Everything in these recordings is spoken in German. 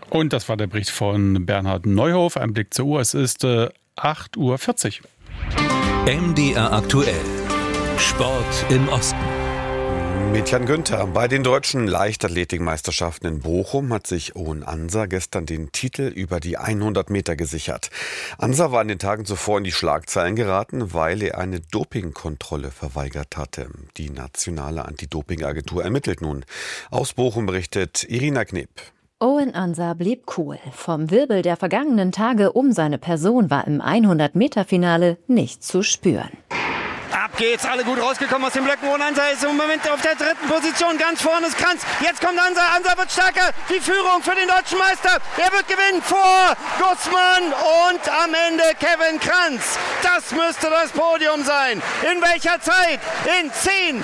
Und das war der Bericht von Bernhard Neuhof. Ein Blick zur Uhr. Es ist 8:40 Uhr. MDR aktuell. Sport im Osten. Mit Jan Günther. Bei den deutschen Leichtathletikmeisterschaften in Bochum hat sich Owen Ansa gestern den Titel über die 100 Meter gesichert. Ansa war in den Tagen zuvor in die Schlagzeilen geraten, weil er eine Dopingkontrolle verweigert hatte. Die nationale Anti-Doping-Agentur ermittelt nun. Aus Bochum berichtet Irina Knep. Owen Ansa blieb cool. Vom Wirbel der vergangenen Tage um seine Person war im 100-Meter-Finale nichts zu spüren. Ab geht's, alle gut rausgekommen aus den Blöcken. Owen Ansa ist im Moment auf der 3. Position, ganz vorne ist Kranz. Jetzt kommt Ansa, Ansa wird stärker. Die Führung für den deutschen Meister. Er wird gewinnen vor Gussmann und am Ende Kevin Kranz. Das müsste das Podium sein. In welcher Zeit? In 10,00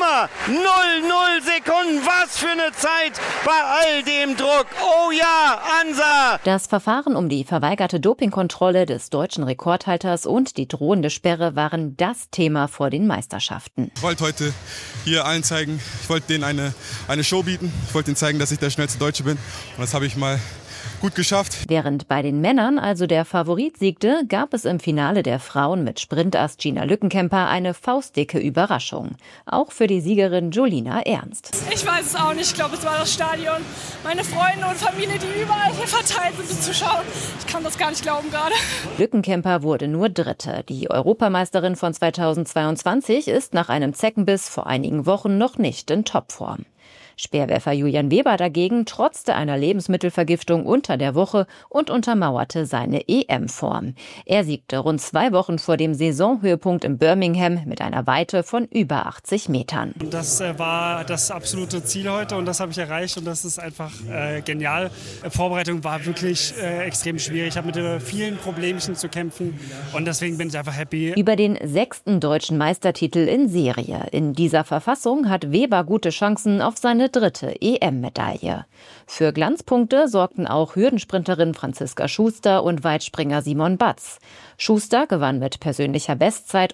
Sekunden. Was für eine Zeit bei all dem Druck. Oh ja, Ansa. Das Verfahren um die verweigerte Dopingkontrolle des deutschen Rekordhalters und die drohende Sperre waren das Thema vor den Meisterschaften. Ich wollte heute hier allen zeigen, ich wollte denen eine Show bieten. Ich wollte ihnen zeigen, dass ich der schnellste Deutsche bin. Und das habe ich mal gut geschafft. Während bei den Männern also der Favorit siegte, gab es im Finale der Frauen mit Sprintast Gina Lückenkämper eine faustdicke Überraschung. Auch für die Siegerin Julina Ernst. Ich weiß es auch nicht. Ich glaube, es war das Stadion. Meine Freunde und Familie, die überall hier verteilt sind, die Zuschauer. Ich kann das gar nicht glauben gerade. Lückenkämper wurde nur Dritte. Die Europameisterin von 2022 ist nach einem Zeckenbiss vor einigen Wochen noch nicht in Topform. Speerwerfer Julian Weber dagegen trotzte einer Lebensmittelvergiftung unter der Woche und untermauerte seine EM-Form. Er siegte rund 2 Wochen vor dem Saisonhöhepunkt in Birmingham mit einer Weite von über 80 Metern. Das war das absolute Ziel heute und das habe ich erreicht und das ist einfach genial. Vorbereitung war wirklich extrem schwierig. Ich habe mit vielen Problemchen zu kämpfen und deswegen bin ich einfach happy. Über den 6. deutschen Meistertitel in Serie. In dieser Verfassung hat Weber gute Chancen auf seine 3. EM-Medaille. Für Glanzpunkte sorgten auch Hürdensprinterin Franziska Schuster und Weitspringer Simon Batz. Schuster gewann mit persönlicher Bestzeit